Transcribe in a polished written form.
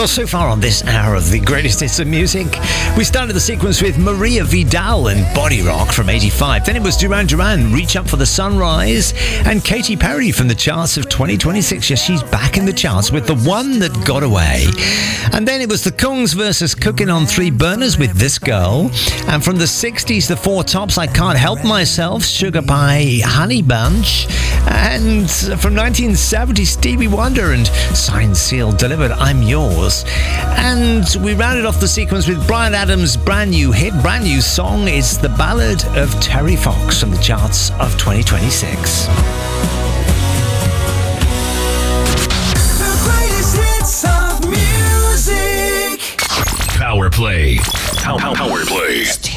Well, so far on this hour of the greatest hits of music, we started the sequence with Maria Vidal and Body Rock from 85. Then it was Duran Duran, Reach Up for the Sunrise, and Katy Perry from the charts of 2026. Yes, she's back in the charts with The One That Got Away. And then it was the Kungs versus Cooking on Three Burners with This Girl. And from the 60s, the Four Tops, I Can't Help Myself, Sugar Pie, Honey Bunch. And from 1970, Stevie Wonder and Signed, Sealed, Delivered, I'm Yours. And we rounded off the sequence with Bryan Adams' brand new hit, brand new song. It's The Ballad of Terry Fox from the charts of 2026. The greatest hits of music. Power Play. Power Play.